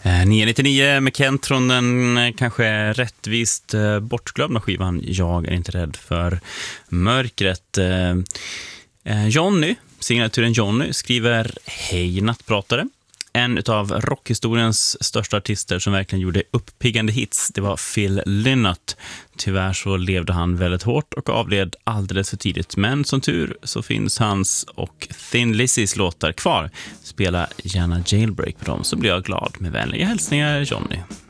999 med Kent från den kanske rättvist bortglömda skivan Jag är inte rädd för mörkret. Johnny, signaturen Johnny, skriver Hej nattpratare. En av rockhistoriens största artister som verkligen gjorde uppiggande hits, det var Phil Lynott. Tyvärr så levde han väldigt hårt och avled alldeles för tidigt. Men som tur så finns hans och Thin Lizzy's låtar kvar. Spela gärna Jailbreak på dem så blir jag glad. Med vänliga hälsningar, Johnny.